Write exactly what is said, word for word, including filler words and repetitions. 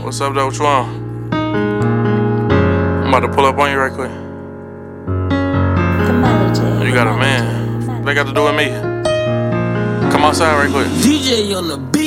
What's up, though? What you on? I'm about to pull up on you right quick. The melody. You got a man. What they got to do with me? Come outside right quick. D J on the beat.